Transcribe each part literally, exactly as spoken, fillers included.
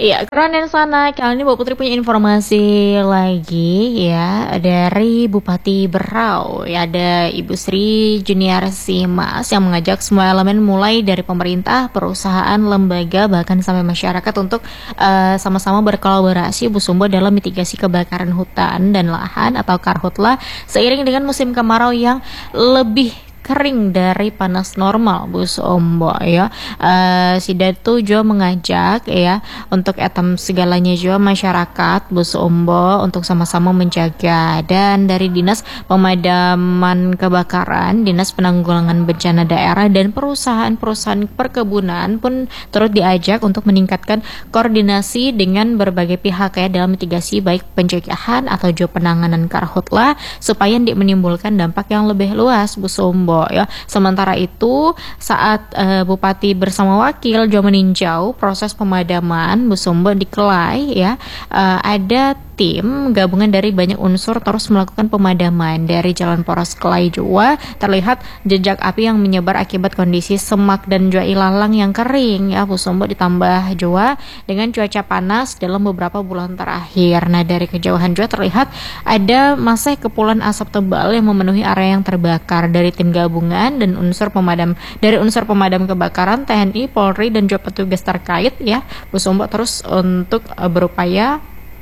Iya, keren sana. Kali ini Mbak Putri punya informasi lagi ya dari Bupati Berau. Ya, ada Ibu Sri Junior Simas yang mengajak semua elemen mulai dari pemerintah, perusahaan, lembaga, bahkan sampai masyarakat untuk eh, sama-sama berkolaborasi Bu Sumbo dalam mitigasi kebakaran hutan dan lahan atau karhutla seiring dengan musim kemarau yang lebih kering dari panas normal Bu Sombo ya. Uh, Sida tuh juga mengajak ya untuk etam segalanya juga masyarakat Bu Sombo untuk sama-sama menjaga, dan dari Dinas Pemadaman Kebakaran, Dinas Penanggulangan Bencana Daerah dan perusahaan-perusahaan perkebunan pun turut diajak untuk meningkatkan koordinasi dengan berbagai pihak ya dalam mitigasi baik pencegahan atau juga penanganan karhutla supaya tidak menimbulkan dampak yang lebih luas Bu Sombo ya. Sementara itu saat uh, Bupati bersama wakil juga meninjau proses pemadaman Bu Sombo di Kelai ya, uh, ada tim gabungan dari banyak unsur terus melakukan pemadaman. Dari Jalan Poros Kelai Jawa terlihat jejak api yang menyebar akibat kondisi semak dan juga ilalang yang kering ya Bu Sombo, ditambah Jawa dengan cuaca panas dalam beberapa bulan terakhir. Nah, dari kejauhan juga terlihat ada masa kepulan asap tebal yang memenuhi area yang terbakar. Dari tim gabungan dan unsur pemadam dari unsur pemadam kebakaran, T N I, Polri dan juga petugas terkait ya Bu Sombo terus untuk uh, berupaya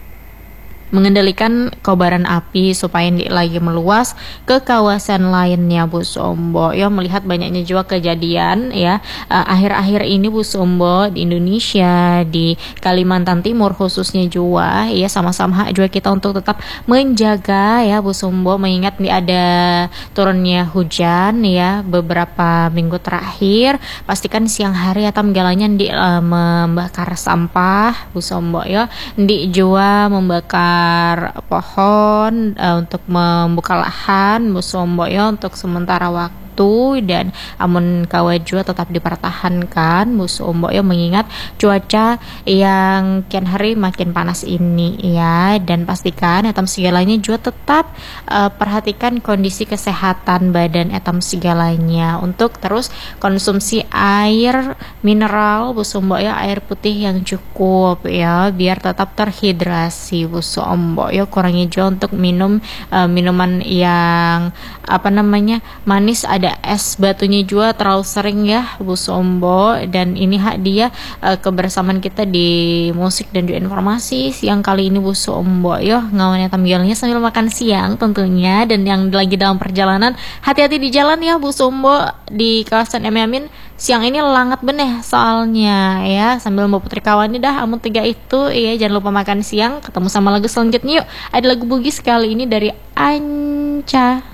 mengendalikan kobaran api supaya tidak lagi meluas ke kawasan lainnya Bu Sombo ya. Melihat banyaknya juga kejadian ya uh, akhir-akhir ini Bu Sombo di Indonesia, di Kalimantan Timur khususnya juga ya, sama-sama juga kita untuk tetap menjaga ya Bu Sombo, mengingat nih ada turunnya hujan ya beberapa minggu terakhir. Pastikan siang hari atau menggalanya di uh, membakar sampah Bu Sombo ya, di juga membakar pohon uh, untuk membuka lahan Bu Sombo ya untuk sementara waktu, dan amun kawa juga tetap dipertahankan Bu Sombo ya, mengingat cuaca yang kian hari makin panas ini ya. Dan pastikan etam segalanya juga tetap uh, perhatikan kondisi kesehatan badan etam segalanya untuk terus konsumsi air mineral Bu Sombo ya, air putih yang cukup ya biar tetap terhidrasi Bu Sombo ya. Kurangi juga untuk minum uh, minuman yang apa namanya manis, ada es batunya juga terlalu sering ya Bu Sombo. Dan ini hak dia uh, kebersamaan kita di musik dan juga informasi siang kali ini Bu Sombo ya, ngawannya tampilannya sambil makan siang tentunya. Dan yang lagi dalam perjalanan, hati-hati di jalan ya Bu Sombo, di kawasan M Yamin siang ini langat beneh soalnya ya. Sambil Mbak Putri kawan dah amun tiga itu ya, jangan lupa makan siang. Ketemu sama lagu selanjutnya yuk, ada lagu Bugis kali ini dari Anca.